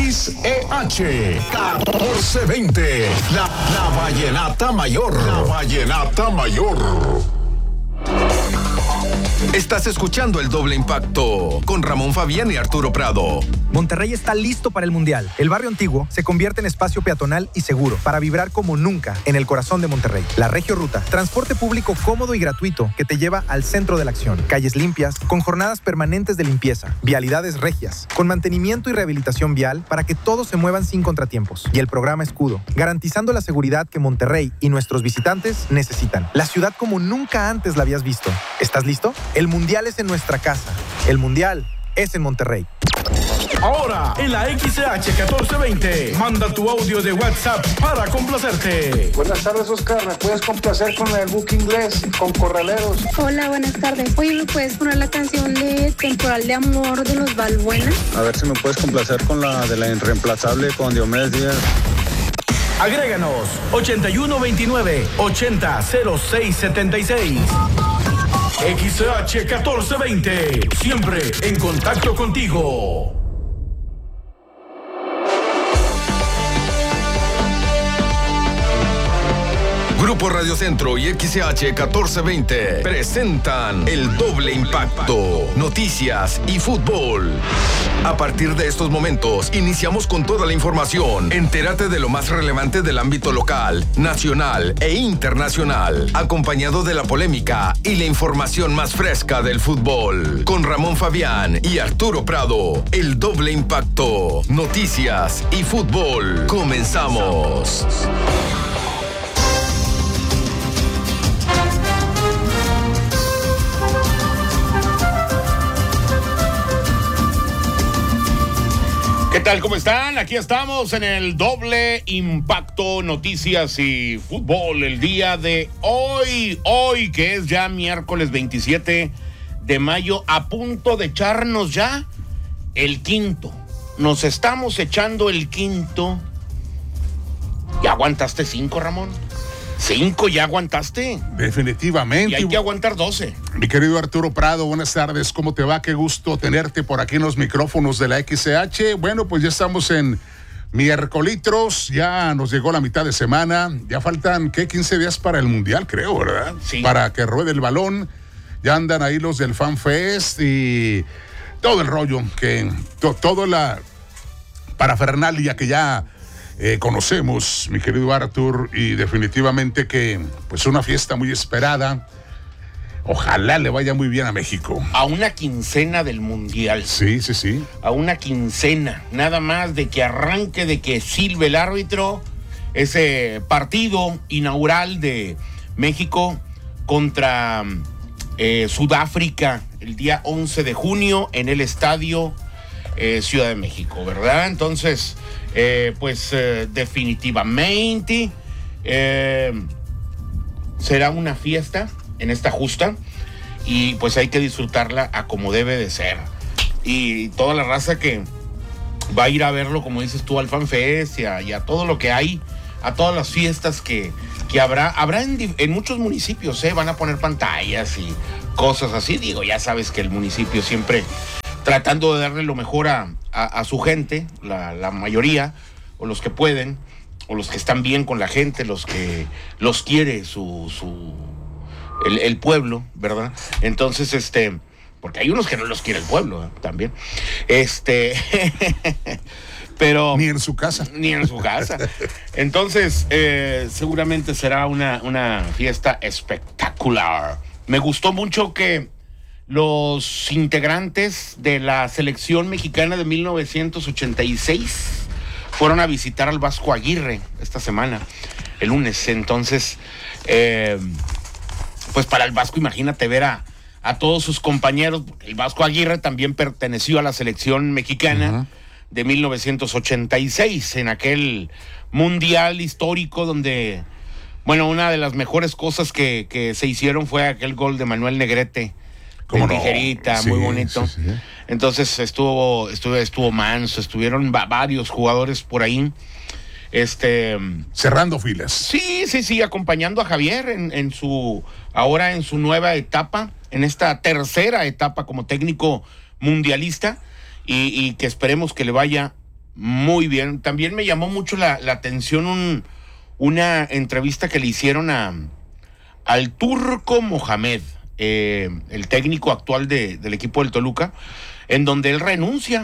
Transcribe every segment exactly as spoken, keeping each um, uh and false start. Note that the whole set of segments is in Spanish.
X E H catorce veinte, la, la Vallenata Mayor. La Vallenata Mayor. Estás escuchando El Doble Impacto con Ramón Fabián y Arturo Prado. Monterrey está listo para el Mundial. El barrio antiguo se convierte en espacio peatonal y seguro para vibrar como nunca en el corazón de Monterrey. La Regio Ruta, transporte público cómodo y gratuito que te lleva al centro de la acción. Calles limpias, con jornadas permanentes de limpieza. Vialidades regias, con mantenimiento y rehabilitación vial para que todos se muevan sin contratiempos. Y el programa Escudo, garantizando la seguridad que Monterrey y nuestros visitantes necesitan. La ciudad como nunca antes la habías visto. ¿Estás listo? El Mundial es en nuestra casa. El Mundial es en Monterrey. Ahora, en la X E H catorce veinte, manda tu audio de WhatsApp para complacerte. Buenas tardes, Oscar. ¿Me puedes complacer con el book inglés, con Corraleros? Hola, buenas tardes. Oye, ¿me puedes poner la canción de Temporal de Amor de los Balbuena? A ver si me puedes complacer con la de la Irreemplazable con Diomedes Díaz. Agréganos ochenta y uno veintinueve ochenta cero seis setenta y seis. X E H catorce veinte, siempre en contacto contigo. Grupo Radio Centro y X E H catorce veinte presentan El Doble Impacto, noticias y fútbol. A partir de estos momentos, iniciamos con toda la información. Entérate de lo más relevante del ámbito local, nacional e internacional, acompañado de la polémica y la información más fresca del fútbol. Con Ramón Fabián y Arturo Prado, El Doble Impacto, noticias y fútbol. Comenzamos. ¿Qué tal? ¿Cómo están? Aquí estamos en el Doble Impacto, noticias y fútbol. El día de hoy, hoy que es ya miércoles veintisiete de mayo, a punto de echarnos ya el quinto. Nos estamos echando el quinto. ¿Ya aguantaste cinco, Ramón? Cinco, ¿ya aguantaste? Definitivamente. Y hay que aguantar doce. Mi querido Arturo Prado, buenas tardes. ¿Cómo te va? Qué gusto tenerte por aquí en los micrófonos de la X E H. Bueno, pues ya estamos en miércolitros, ya nos llegó la mitad de semana. Ya faltan, ¿qué? quince días para el Mundial, creo, ¿verdad? Sí. Para que ruede el balón. Ya andan ahí los del Fan Fest y todo el rollo, que to, toda la parafernalia que ya Eh, conocemos, mi querido Artur, y definitivamente que pues una fiesta muy esperada. Ojalá le vaya muy bien a México. A una quincena del Mundial. Sí, sí, sí. A una quincena, nada más de que arranque, de que silbe el árbitro, ese partido inaugural de México contra eh, Sudáfrica el día once de junio en el estadio eh, Ciudad de México, ¿verdad? Entonces, eh, pues eh, definitivamente eh, será una fiesta en esta justa y pues hay que disfrutarla a como debe de ser. Y toda la raza que va a ir a verlo, como dices tú, al Fan Fest y a, y a todo lo que hay, a todas las fiestas que, que habrá, habrá en, en muchos municipios, ¿eh? Van a poner pantallas y cosas así. Digo, ya sabes que el municipio siempre tratando de darle lo mejor a, a, a su gente, la, la mayoría, o los que pueden, o los que están bien con la gente, los que los quiere su, su el, el pueblo, ¿verdad? Entonces, este, porque hay unos que no los quiere el pueblo, ¿eh? También. Este, pero ni en su casa. Ni en su casa. Entonces, eh, seguramente será una, una fiesta espectacular. Me gustó mucho que los integrantes de la selección mexicana de mil novecientos ochenta y seis fueron a visitar al Vasco Aguirre esta semana, el lunes. Entonces, eh, pues para el Vasco, imagínate ver a, a todos sus compañeros. El Vasco Aguirre también perteneció a la selección mexicana uh-huh. de mil novecientos ochenta y seis, en aquel mundial histórico donde, bueno, una de las mejores cosas que, que se hicieron fue aquel gol de Manuel Negrete. De tijerita, no? sí, muy bonito. Sí, sí. Entonces estuvo, estuvo, estuvo Manso, estuvieron va- varios jugadores por ahí. Este. Cerrando filas. Sí, sí, sí, acompañando a Javier en, en su, ahora en su nueva etapa, en esta tercera etapa como técnico mundialista, y, y que esperemos que le vaya muy bien. También me llamó mucho la, la atención un, una entrevista que le hicieron a, al Turco Mohamed, eh, el técnico actual de, del equipo del Toluca, en donde él renuncia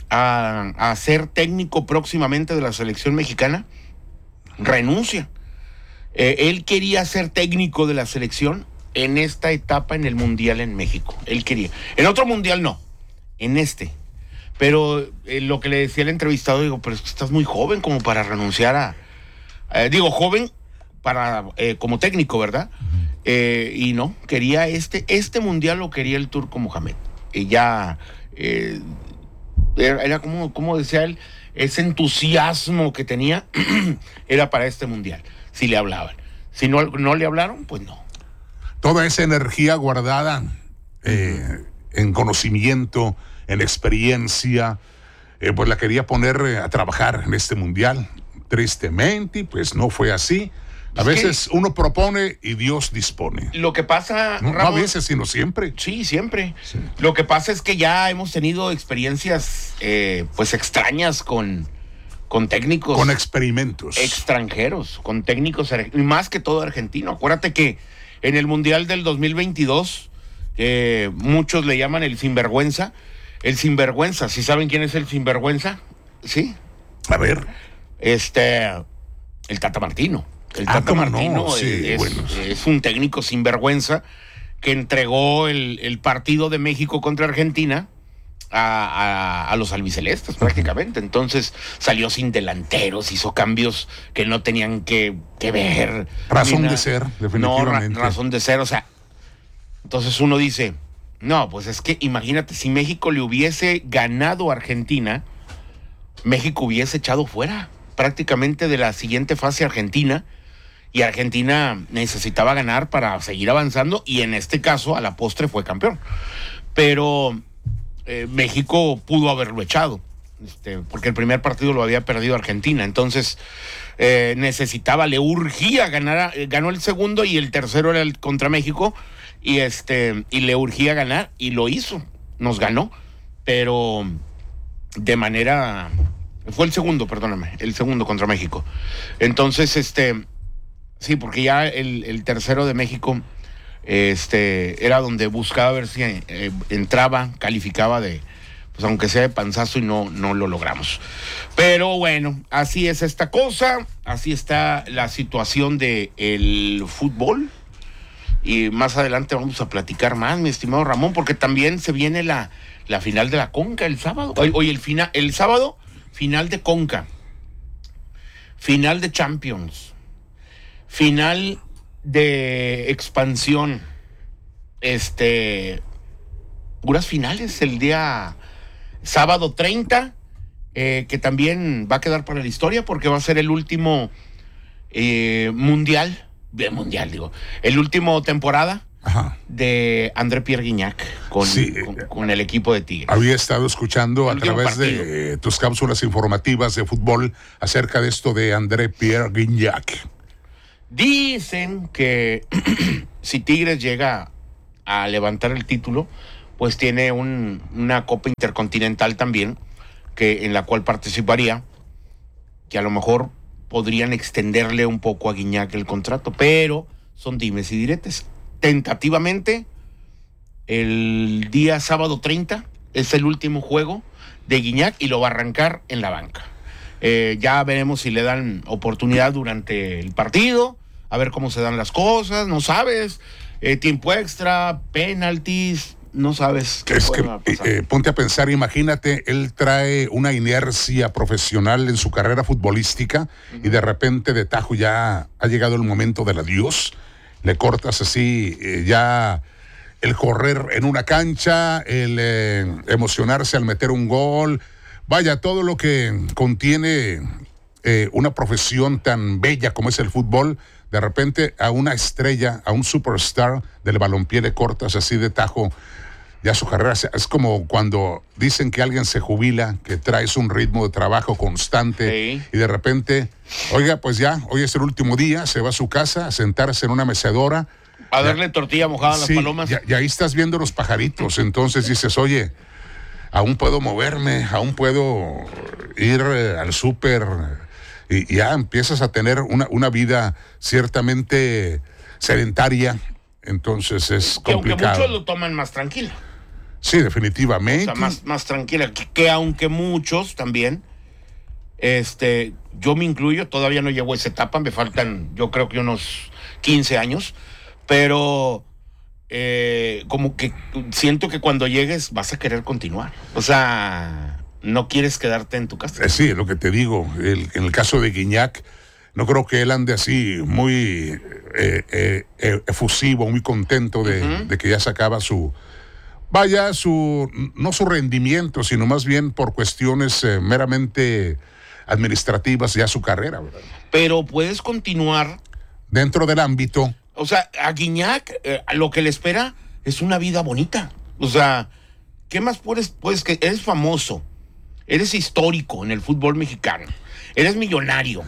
a, a ser técnico próximamente de la selección mexicana. Renuncia. Eh, él quería ser técnico de la selección en esta etapa en el Mundial en México. Él quería. En otro Mundial no, en este. Pero eh, lo que le decía el entrevistado, digo, pero es que estás muy joven como para renunciar a... Eh, digo, joven para eh, como técnico, ¿verdad? Eh, y no, quería este, este Mundial lo quería el Turco Mohamed. Y ya, eh, era, era como, como decía él, ese entusiasmo que tenía era para este Mundial, si le hablaban. Si no, no le hablaron, pues no. Toda esa energía guardada eh, en conocimiento, en experiencia, eh, pues la quería poner eh, a trabajar en este Mundial. Tristemente, pues no fue así. A es veces uno propone y Dios dispone. Lo que pasa, no, Ramón, no a veces, sino siempre. Sí, siempre. Sí. Lo que pasa es que ya hemos tenido experiencias eh, pues extrañas con, con técnicos. Con experimentos. Extranjeros, con técnicos, más que todo argentino. Acuérdate que en el Mundial del dos mil veintidós, eh, muchos le llaman el sinvergüenza. El sinvergüenza, ¿sí saben quién es el sinvergüenza? Sí. A ver. Este, el Tata Martino. El ah, Tata Martino no? sí, es, bueno. es un técnico sinvergüenza que entregó el, el partido de México contra Argentina a, a, a los albicelestes prácticamente. Entonces salió sin delanteros, hizo cambios que no tenían que, que ver. Razón de ser, definitivamente. No, ra, razón de ser, o sea, entonces uno dice, no, pues es que imagínate, si México le hubiese ganado a Argentina, México hubiese echado fuera prácticamente de la siguiente fase Argentina, y Argentina necesitaba ganar para seguir avanzando, y en este caso a la postre fue campeón. Pero eh, México pudo haberlo echado, este, porque el primer partido lo había perdido Argentina, entonces eh, necesitaba, le urgía ganar, eh, ganó el segundo y el tercero era el contra México, y este y le urgía ganar y lo hizo, nos ganó, pero de manera... Fue el segundo, perdóname, el segundo contra México. Entonces, este, sí, porque ya el, el tercero de México, este, era donde buscaba ver si eh, entraba, calificaba de, pues aunque sea de panzazo, y no, no lo logramos. Pero bueno, así es esta cosa, así está la situación de el fútbol. Y más adelante vamos a platicar más, mi estimado Ramón, porque también se viene la, la final de la Conca el sábado. Hoy, hoy el final, el sábado. Final de Conca, final de Champions, final de expansión, este, puras finales el día sábado treinta, eh, que también va a quedar para la historia porque va a ser el último eh, mundial, bien mundial digo, el último temporada. Ajá. De André Pierre Guignac con, sí, con, con el equipo de Tigres. Había estado escuchando a través partido. de tus cápsulas informativas de fútbol acerca de esto de André Pierre Guignac. Dicen que si Tigres llega a levantar el título, pues tiene un, una Copa Intercontinental también, que en la cual participaría, que a lo mejor podrían extenderle un poco a Guignac el contrato, pero son dimes y diretes. Tentativamente, el día sábado treinta es el último juego de Guignac y lo va a arrancar en la banca. Eh, ya veremos si le dan oportunidad durante el partido, a ver cómo se dan las cosas, no sabes, eh, tiempo extra, penaltis, no sabes qué es puede que, pasar. Eh, ponte a pensar, imagínate, él trae una inercia profesional en su carrera futbolística uh-huh. y de repente de tajo ya ha llegado el momento del adiós. Le cortas así eh, ya el correr en una cancha, el eh, emocionarse al meter un gol. Vaya, todo lo que contiene eh, una profesión tan bella como es el fútbol, de repente a una estrella, a un superstar del balompié le cortas así de tajo ya su carrera. Es como cuando dicen que alguien se jubila, que traes un ritmo de trabajo constante sí. y de repente, oiga, pues ya, hoy es el último día, se va a su casa a sentarse en una mecedora. A darle tortilla mojada a las sí, palomas. Y, y ahí estás viendo los pajaritos, entonces dices, oye, aún puedo moverme, aún puedo ir eh, al súper, y, y ya empiezas a tener una, una vida ciertamente sedentaria, entonces es que complicado. Aunque muchos lo toman más tranquilo. Sí, definitivamente. O sea, más, más tranquila, que, que aunque muchos también, este, yo me incluyo, todavía no llevo esa etapa, me faltan yo creo que unos quince años, pero eh, como que siento que cuando llegues vas a querer continuar. O sea, no quieres quedarte en tu casa. Eh, sí, es lo que te digo. El, en el caso de Guiñac, no creo que él ande así muy eh, eh, eh, efusivo, muy contento de, uh-huh. de que ya sacaba su... Vaya, su no su rendimiento, sino más bien por cuestiones eh, meramente administrativas ya su carrera, ¿verdad? Pero puedes continuar... Dentro del ámbito... O sea, a Guiñac eh, lo que le espera es una vida bonita. O sea, ¿qué más puedes? Pues que eres famoso, eres histórico en el fútbol mexicano, eres millonario,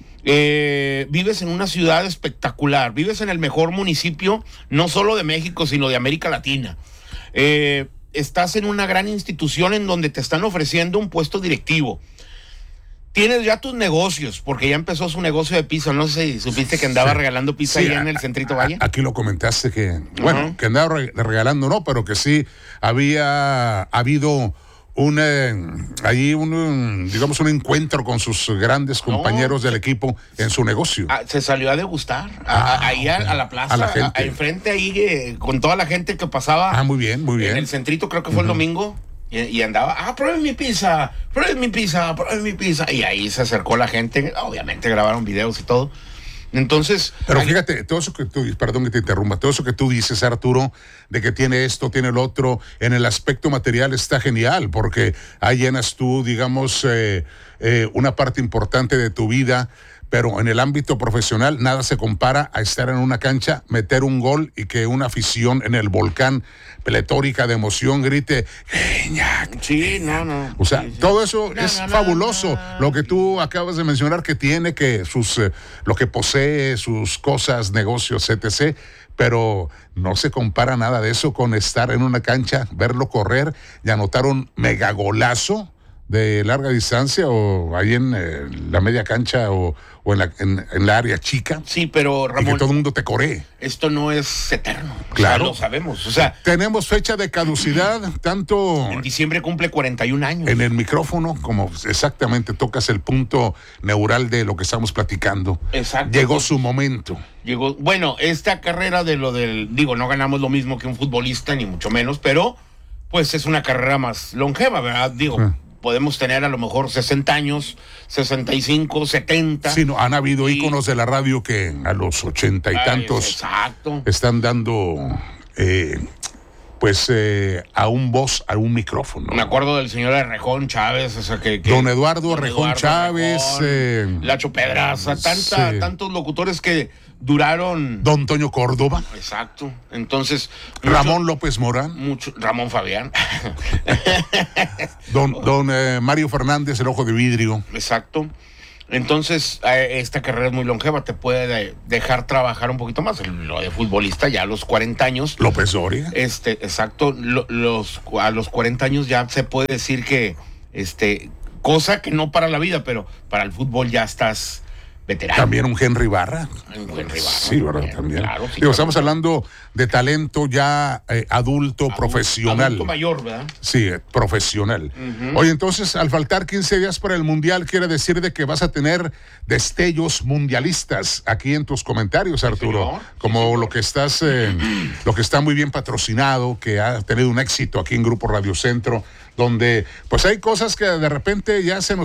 eh, vives en una ciudad espectacular, vives en el mejor municipio, no solo de México, sino de América Latina. Eh, estás en una gran institución en donde te están ofreciendo un puesto directivo. Tienes ya tus negocios, porque ya empezó su negocio de pizza. No sé si supiste que andaba sí. regalando pizza sí, ahí en el Centrito Valle. Aquí lo comentaste que, bueno, uh-huh. que andaba re- regalando, no, pero que sí había habido un, eh, ahí un, un, digamos, un encuentro con sus grandes compañeros no, del equipo en su negocio. Ah, se salió a degustar, a, ah, ahí a, a la plaza, a la gente. A, a enfrente ahí, eh, con toda la gente que pasaba. Ah, muy bien, muy bien. En el Centrito, creo que fue uh-huh. el domingo. Y, y andaba, ah, prueben mi pizza, prueben mi pizza, prueben mi pizza. Y ahí se acercó la gente, obviamente grabaron videos y todo. Entonces... Pero ahí... fíjate, todo eso que tú, perdón que te interrumpa, todo eso que tú dices, Arturo, de que tiene esto, tiene el otro, en el aspecto material está genial, porque ahí llenas tú, digamos, eh, eh, una parte importante de tu vida, pero en el ámbito profesional nada se compara a estar en una cancha, meter un gol y que una afición en el volcán pletórica de emoción grite ¡Guiñac! Sí, no, no. O sea, sí, sí. todo eso no, es no, fabuloso. No, no. Lo que tú acabas de mencionar que tiene, que sus, eh, lo que posee, sus cosas, negocios, etcétera. Pero no se compara nada de eso con estar en una cancha, verlo correr y anotar un megagolazo de larga distancia o ahí en eh, la media cancha o, o en, la, en, en la área chica. Sí, pero Ramón, y que todo el mundo te coree. Esto no es eterno. Claro. O sea, lo sabemos. O sea, tenemos fecha de caducidad, tanto... En diciembre cumple cuarenta y un años. En el micrófono, como exactamente tocas el punto neural de lo que estamos platicando. Exacto. Llegó su momento. Llegó, bueno, esta carrera de lo del... Digo, no ganamos lo mismo que un futbolista, ni mucho menos, pero pues es una carrera más longeva, ¿verdad? Digo... Sí. Podemos tener a lo mejor sesenta años, sesenta y cinco, setenta. Sí, no, han habido y... íconos de la radio que a los ochenta y tantos exacto. están dando, eh, pues, eh, a un voz, a un micrófono. Me acuerdo del señor Arrejón Chávez, o sea, que... que don Eduardo Arrejón Chávez. Arrejón, eh, Lacho Pedraza, tanta, sí. tantos locutores que duraron... Don Toño Córdoba. Exacto. Entonces... Ramón mucho, López Morán. Mucho, Ramón Fabián. don don eh, Mario Fernández, el ojo de vidrio. Exacto. Entonces, eh, esta carrera es muy longeva, te puede dejar trabajar un poquito más. Lo de futbolista ya a los cuarenta años. López Doria. Este, exacto. Lo, los, a los cuarenta años ya se puede decir que, este, cosa que no para la vida, pero para el fútbol ya estás veterano. También un Henry Barra. Un Henry Barra. Sí, ¿verdad? También. también. Claro, sí, Digo, claro. Estamos hablando de talento ya eh, adulto, adulto, profesional. Adulto mayor, ¿verdad? Sí, profesional. Uh-huh. Oye, entonces, al faltar quince días para el Mundial, quiere decir de que vas a tener destellos mundialistas aquí en tus comentarios, Arturo. Sí, como sí, lo que estás, eh, lo que está muy bien patrocinado, que ha tenido un éxito aquí en Grupo Radio Centro, donde pues hay cosas que de repente ya se nos